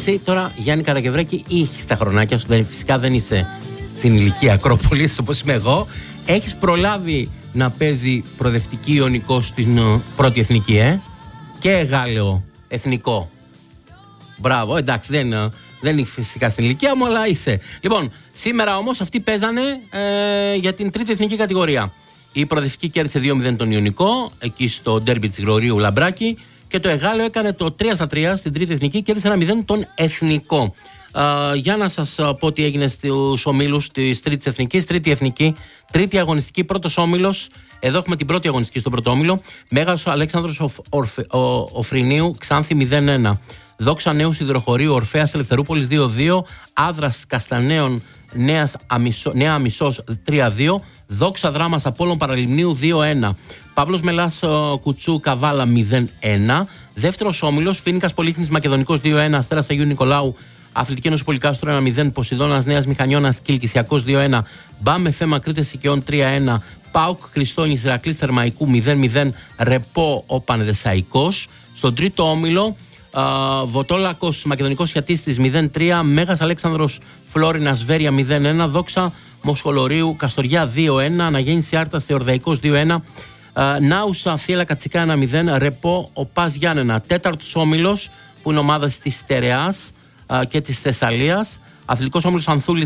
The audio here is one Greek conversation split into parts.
Εσύ τώρα, Γιάννη Καρακευρέκη, είχες τα χρονάκια σου, φυσικά δεν είσαι στην ηλικία Ακρόπολης όπως είμαι εγώ. Έχεις προλάβει να παίζει προοδευτική Ιωνικό στην πρώτη εθνική, και Γάλλιο εθνικό. Μπράβο, εντάξει, δεν είναι φυσικά στην ηλικία μου, αλλά είσαι. Λοιπόν, σήμερα όμως αυτοί παίζανε για την τρίτη εθνική κατηγορία. Η προοδευτική κέρδισε 2-0 τον Ιωνικό, εκεί στο ντέρμπι της Γρηγορείου Λαμπράκη, και το Εγάλεο έκανε το 3-3 στην τρίτη εθνική, κέρδισε 1-0 τον Εθνικό. Για να σας πω τι έγινε στους ομίλους της τρίτης εθνικής. Τρίτη εθνική, τρίτη αγωνιστική, πρώτος όμιλος. Εδώ έχουμε την πρώτη αγωνιστική στον πρώτο όμιλο. Μέγας Αλέξανδρος Οφρινίου, Ξάνθη 0-1. Δόξα Νέου Σιδηροχωρίου, Ορφέας Ελευθερούπολης 2-2. Άδρας Καστανέων, Νέα Αμισός 3-2. Δόξα Δράμας Απόλλων Παραλιμνίου 2-1. Παύλος Μελάς Κουτσού Καβάλα 0-1. Δεύτερος όμιλος, Φοίνικας Πολύχνης Μακεδονικός 2-1. Αστέρας Αγίου Νικολάου Αθλητική Ένωση Πολυκάστρο 1-0. Ποσειδώνας Νέας Μηχανιώνας Κιλκυσιακός 2-1. Μπαμ Εφέ Κρήτες Σικαιών 3-1. ΠΑΟΚ Χριστόνης Ηρακλής Θερμαϊκού 0-0. Ρεπό Όπαν Δεσσαϊκός. Στον τρίτο όμιλο, Βοτόλακος Μακεδονικός Χιατίστης 0-3. Μέγας Αλέξανδρος Φλόρινας Βέρεια 0-1. Δόξα Μοσχολορίου Καστοριά 2-1. Αναγέννηση Άρτας Θεορδαϊκός 2-1. Νάουσα Θίελα Κατσικά 1-0. Ρεπό ο Πας Γιάννενα. Τέταρτος όμιλος, που είναι ομάδα της Στερεάς και της Θεσσαλίας. Αθλητικός όμιλος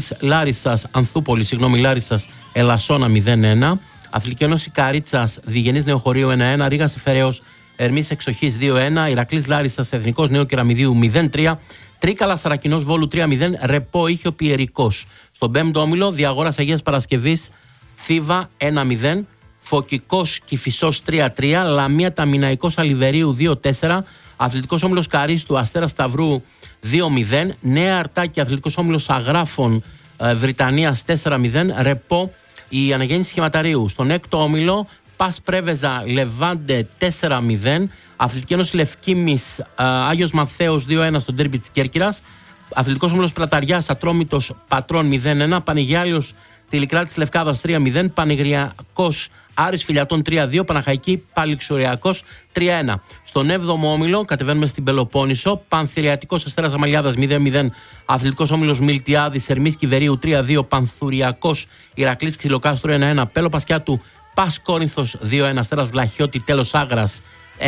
Ανθούπολης Λάρισσας Ελασσόνα 0-1. Αθλητική Ένωση Καρίτσας Διγενής Νεοχωρίου 1-1. Ρήγας Εφεραίος Ερμής Εξοχής 2-1. Ηρακλής Λάρισσας Εθνικός Νέο Κεραμιδίου 0-3. Τρίκαλα Σαρακινός Βόλου 3-0. Ρεπό Ήχιο Πιερικός. Στον πέμπτο όμιλο, Διαγόρας Αγίας Παρασκευής Θήβα 1-0. Φωκικός Κηφισός 3-3. Λαμία Ταμιναϊκός Αλιβερίου 2-4. Αθλητικός όμιλος Καρίστου Αστέρας Σταυρού 2-0. Νέα Αρτάκη Αθλητικός όμιλος Αγράφων Βρυτανίας 4-0. Ρεπό η Αναγέννηση Σχηματαρίου. Στον έκτο όμιλο, Πας Πρέβεζα Λεβάντε 4-0. Αθλητική Ένωση Λευκήμης Άγιος Μαθαίος 2-1 στον ντέρμπι της Κέρκυρας. Αθλητικός όμιλος Πλαταριάς Ατρόμητος Πατρών 0-1. Πανηγιάλιος Τηλικράτης Λευκάδας 3-0. Πανηγριακός Άρης Φιλιατών 3-2. Παναχαϊκή Παλιξοριακός 3-1. Στον 7ο όμιλο κατεβαίνουμε στην Πελοπόννησο. Πανθυριατικός Αστέρας Αμαλιάδας 0-0. Αθλητικός όμιλος Μιλτιάδης Ερμής Κιβερίου 3-2. Πανθουριακός Ηρακλής Ξυλοκάστρο 1-1. Πέλο Πασιάτου Πας Κόρινθος 2-1. Αστέρας Βλαχιώτη Τέλος Άγρας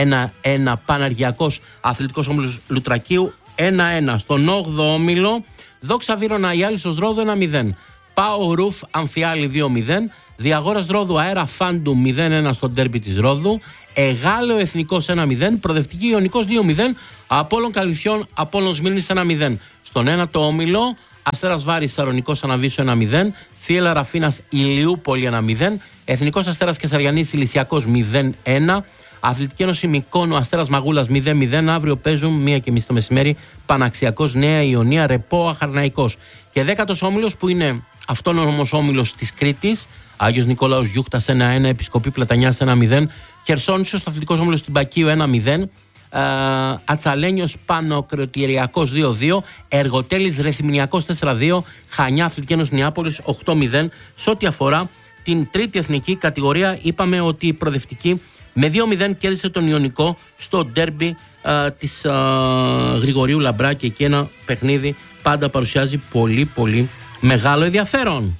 1-1. Παναργιακός Αθλητικός όμιλος Λουτρακίου 1-1. Στον 8ο όμιλο, Δόξα Βύρωνα Ιάλισσος Ρόδου 1-0. Πάο Ρουφ Αμφιάλη 2-0. Διαγόρας Ρόδου Αέρα Φάντου 0-1 στο ντέρμπι της Ρόδου. Εγάλεο Εθνικός 1-0. Προοδευτική Ιωνικός 2-0. Απόλλων Καλυθιών Απόλλων Σμύρνης 1-0. Στον 1ο όμιλο, Αστέρας Βάρης Σαρονικός Αναβίσου 1-0. Θίελα Ραφίνας Ηλιούπολη 1-0. Εθνικός Αστέρας Κεσαριανής Ηλυσιακός 0-1. Αθλητική Ένωση Μικόνου Αστέρας Μαγούλας 0-0. Αύριο παίζουν 1:30 το μεσημέρι Παναξιακός Νέα Ιωνία Ρεπό Αχαρναϊκός. Και 10ος όμιλος, που είναι αυτόνομος όμιλος της Κρήτης, Άγιος Νικόλαος Γιούχτας 1-1. Επισκοπή Πλατανιάς 1-0. Χερσόνησος Αθλητικός όμιλος Τυμπακίου 1-0. Ατσαλένιος Πανοκροτηριακός 2-2. Εργοτέλης Ρεθυμνιακός 4-2. Χανιά Αθλητική Ένωση Νεάπολης 8-0. Σε ό,τι αφορά την τρίτη εθνική κατηγορία, είπαμε ότι η προοδευτική με 2-0 κέρδισε τον Ιωνικό στο ντέρμπι της Γρηγορείου Λαμπράκη, και ένα παιχνίδι πάντα παρουσιάζει πολύ πολύ μεγάλο ενδιαφέρον.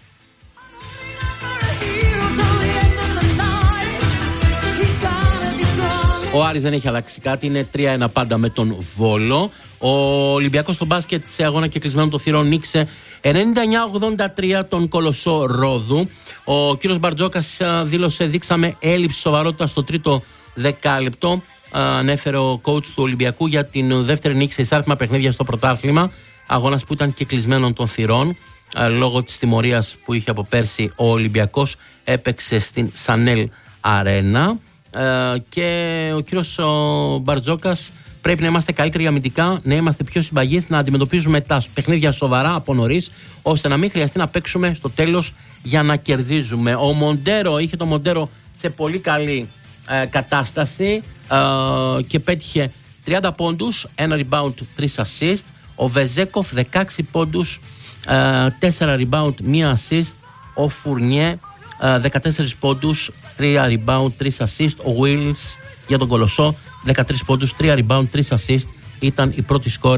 Ο Άρης δεν έχει αλλάξει κάτι, είναι 3-1 πάντα με τον Βόλο. Ο Ολυμπιακός στο μπάσκετ σε αγώνα και κλεισμένο των θυρών νίκησε 99-83 τον Κολοσσό Ρόδου. Ο κύριος Μπαρτζόκας δήλωσε: δείξαμε έλλειψη σοβαρότητα στο τρίτο δεκάλεπτο. Ανέφερε ο coach του Ολυμπιακού για την δεύτερη νίκη σε εισάρτημα παιχνίδια στο πρωτάθλημα. Αγώνας που ήταν και κλεισμένων των θυρών. Λόγω της τιμωρίας που είχε από πέρσι, ο Ολυμπιακός έπαιξε στην Σανέλ Αρένα. Και ο κύριος Μπαρτζόκας: πρέπει να είμαστε καλύτεροι αμυντικά, να είμαστε πιο συμπαγείς, να αντιμετωπίζουμε τα παιχνίδια σοβαρά από νωρίς, ώστε να μην χρειαστεί να παίξουμε στο τέλος για να κερδίζουμε. Ο Μοντέρο είχε το Μοντέρο σε πολύ καλή κατάσταση και πέτυχε 30 πόντους, 1 rebound, 3 assist. Ο Βεζέκοφ 16 πόντους, 4 rebound, 1 assist. Ο Φουρνιέ 14 πόντους, 3 rebound, 3 assist. Ο Wills για τον Κολοσσό 13 πόντους, 3 rebound, 3 assist. Ήταν η πρώτη σκόρερ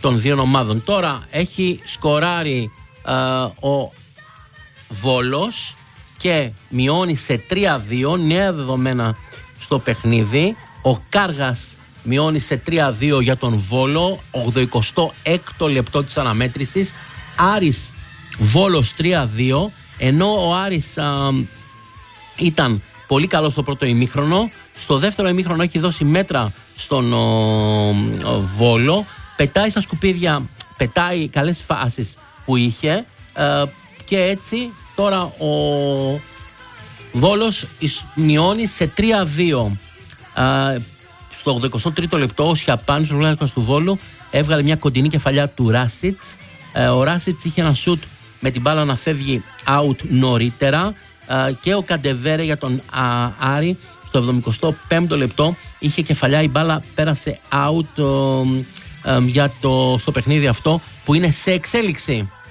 των δύο ομάδων. Τώρα έχει σκοράρει ο Βόλος και μειώνει σε 3-2, νέα δεδομένα στο παιχνίδι. Ο Κάργας μειώνει σε 3-2 για τον Βόλο, 86ο λεπτό της αναμέτρησης. Άρης Βόλος 3-2, ενώ ο Άρης ήταν πολύ καλό στο πρώτο ημίχρονο. Στο δεύτερο ημίχρονο έχει δώσει μέτρα στον Βόλο. Πετάει στα σκουπίδια, πετάει καλές φάσεις που είχε και έτσι τώρα ο Βόλος μειώνει σε 3-2. Στο 83ο λεπτό ο Σιαπάνης, ο Ρουλάκας του Βόλου, έβγαλε μια κοντινή κεφαλιά του Ράσιτς. Ο Ράσιτς είχε ένα σουτ με την μπάλα να φεύγει out νωρίτερα και ο Καντεβέρε για τον Άρη στο 75ο λεπτό είχε κεφαλιά, η μπάλα πέρασε out στο παιχνίδι αυτό που είναι σε εξέλιξη.